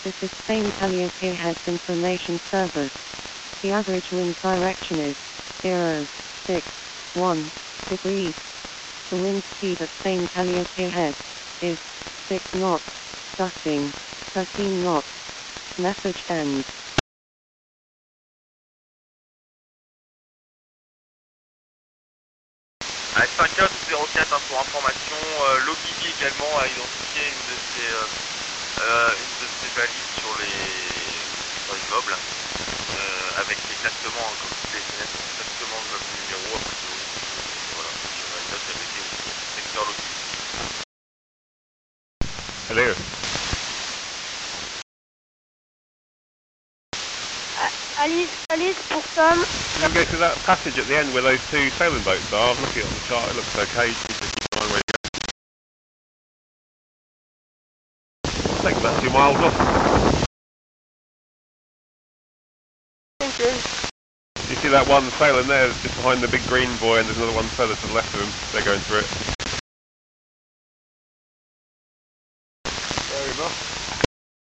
This is Spain Calliope Heads Information Service. The average wind direction is 061 degrees. The wind speed at Spain Calliope Heads is 6 knots, gusting 13 knots. Message ends. À 5-4-04 pour information, l'OBB également a identifié une de ses balises sur l'immeuble, avec exactement, comme toutes les fenêtres, exactement le même numéro, a priori. Voilà, sur la note avec les secteurs l'OBB. Hello. Alice pour Tom. You can go to that passage at the end where those two sailing boats are. I'm looking on the chart, it looks okay. You just find where you go. Take that 2 miles off. Thank you. You see that one sailing there just behind the big green buoy, and there's another one further to the left of him. They're going through it.